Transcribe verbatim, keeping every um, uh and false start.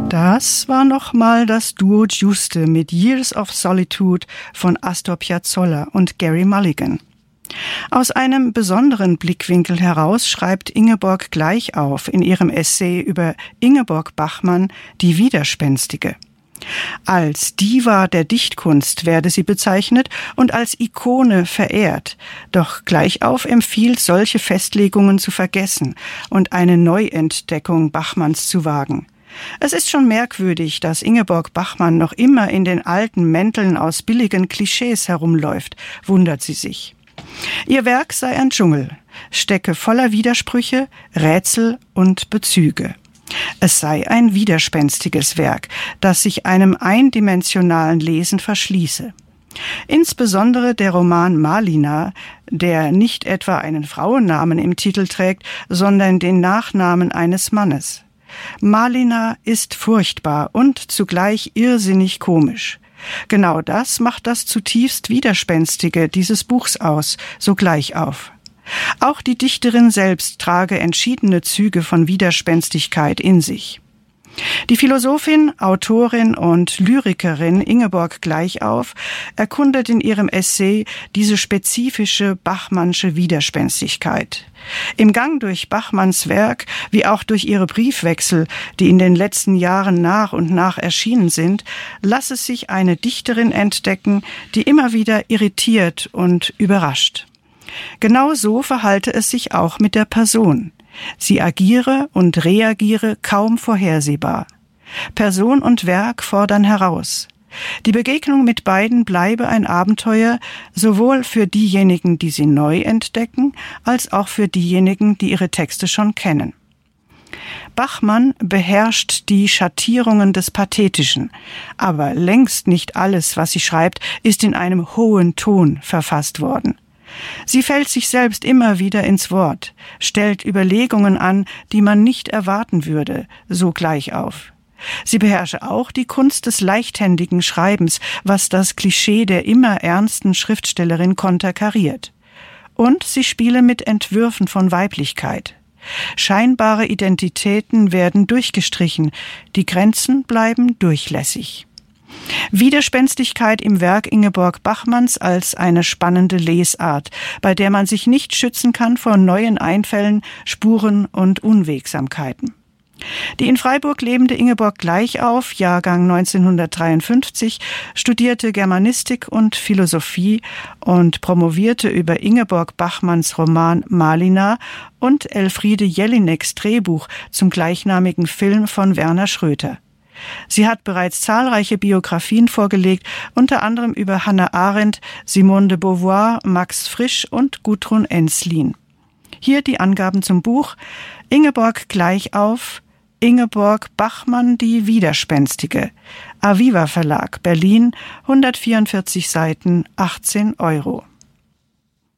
Das war nochmal das Duo Giuste mit Years of Solitude von Astor Piazzolla und Gary Mulligan. Aus einem besonderen Blickwinkel heraus schreibt Ingeborg Gleichauf in ihrem Essay über Ingeborg Bachmann die Widerspenstige. Als Diva der Dichtkunst werde sie bezeichnet und als Ikone verehrt. Doch Gleichauf empfiehlt, solche Festlegungen zu vergessen und eine Neuentdeckung Bachmanns zu wagen. Es ist schon merkwürdig, dass Ingeborg Bachmann noch immer in den alten Mänteln aus billigen Klischees herumläuft, wundert sie sich. Ihr Werk sei ein Dschungel, stecke voller Widersprüche, Rätsel und Bezüge. Es sei ein widerspenstiges Werk, das sich einem eindimensionalen Lesen verschließe. Insbesondere der Roman Malina, der nicht etwa einen Frauennamen im Titel trägt, sondern den Nachnamen eines Mannes. Malina ist furchtbar und zugleich irrsinnig komisch. Genau das macht das zutiefst Widerspenstige dieses Buchs aus, so Gleichauf. Auch die Dichterin selbst trage entschiedene Züge von Widerspenstigkeit in sich. Die Philosophin, Autorin und Lyrikerin Ingeborg Gleichauf erkundet in ihrem Essay diese spezifische Bachmannsche Widerspenstigkeit. Im Gang durch Bachmanns Werk, wie auch durch ihre Briefwechsel, die in den letzten Jahren nach und nach erschienen sind, lasse sich eine Dichterin entdecken, die immer wieder irritiert und überrascht. Genau so verhalte es sich auch mit der Person. Sie agiere und reagiere kaum vorhersehbar. Person und Werk fordern heraus. Die Begegnung mit beiden bleibe ein Abenteuer, sowohl für diejenigen, die sie neu entdecken, als auch für diejenigen, die ihre Texte schon kennen. Bachmann beherrscht die Schattierungen des Pathetischen, aber längst nicht alles, was sie schreibt, ist in einem hohen Ton verfasst worden. Sie fällt sich selbst immer wieder ins Wort, stellt Überlegungen an, die man nicht erwarten würde, so Gleichauf. Sie beherrsche auch die Kunst des leichthändigen Schreibens, was das Klischee der immer ernsten Schriftstellerin konterkariert. Und sie spiele mit Entwürfen von Weiblichkeit. Scheinbare Identitäten werden durchgestrichen, die Grenzen bleiben durchlässig. Widerspenstigkeit im Werk Ingeborg Bachmanns als eine spannende Lesart, bei der man sich nicht schützen kann vor neuen Einfällen, Spuren und Unwegsamkeiten. Die in Freiburg lebende Ingeborg Gleichauf, Jahrgang neunzehnhundertdreiundfünfzig, studierte Germanistik und Philosophie und promovierte über Ingeborg Bachmanns Roman Malina und Elfriede Jelineks Drehbuch zum gleichnamigen Film von Werner Schröter. Sie hat bereits zahlreiche Biografien vorgelegt, unter anderem über Hannah Arendt, Simone de Beauvoir, Max Frisch und Gudrun Ensslin. Hier die Angaben zum Buch: Ingeborg Gleichauf, Ingeborg Bachmann die Widerspenstige, Aviva Verlag, Berlin, hundertvierundvierzig Seiten, achtzehn Euro.